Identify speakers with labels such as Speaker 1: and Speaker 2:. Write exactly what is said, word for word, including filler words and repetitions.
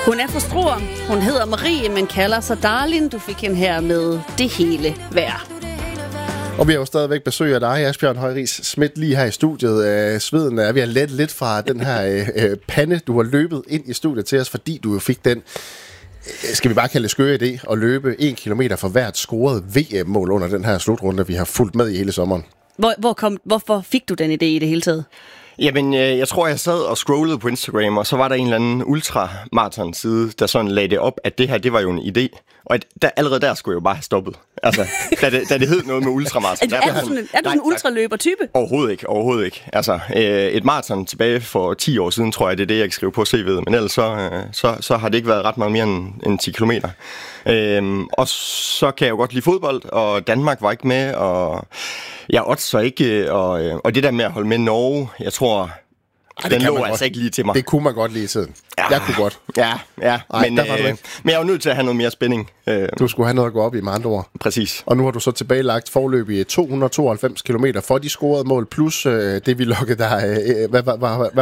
Speaker 1: Hun er fra Struer. Hun hedder Marie, men kalder sig Darlin. Du fik hende her med Det hele værd.
Speaker 2: Og vi har jo stadigvæk besøg af dig, Asbjørn Højris Schmidt, lige her i studiet. Øh, sveden er ved at lette lidt fra den her øh, pande, du har løbet ind i studiet til os, fordi du jo fik den, øh, skal vi bare kalde det skøre idé, at løbe en kilometer for hvert scoret V M-mål under den her slutrunde, vi har fulgt med i hele sommeren.
Speaker 1: Hvor, hvor kom, hvorfor fik du den idé i det hele taget?
Speaker 3: Jamen, jeg tror, jeg sad og scrollede på Instagram, og så var der en eller anden ultramarathon-side, der sådan lagde det op, at det her, det var jo en idé. Og at der, allerede der skulle jeg jo bare have stoppet. Altså, da det, da det hed noget med ultramarathon.
Speaker 1: Er, er, er du sådan en, er du sådan en ultraløber-type?
Speaker 3: Overhovedet ikke, overhovedet ikke. Altså, øh, et maraton tilbage for ti år siden, tror jeg, det er det, jeg kan skrive på C V'et. Men ellers så, øh, så, så har det ikke været ret meget mere end, end ti kilometer. Øh, og så kan jeg jo godt lide fodbold, og Danmark var ikke med, og jeg oddser ikke, og, og det der med at holde med Norge, jeg tror... Ej, den lå altså godt. Ikke lige til mig.
Speaker 2: Det kunne man godt lige i tiden. Ja. Jeg kunne godt.
Speaker 3: Ja, ja. Ej, men, øh, men jeg er jo nødt til at have noget mere spænding.
Speaker 2: Du skulle have noget at gå op i med andre ord.
Speaker 3: Præcis.
Speaker 2: Og nu har du så tilbagelagt forløb i to hundrede og tooghalvfems kilometer for de scorede mål, plus øh, det vi lukkede der. Øh, hvad, hvad, hvad, hvad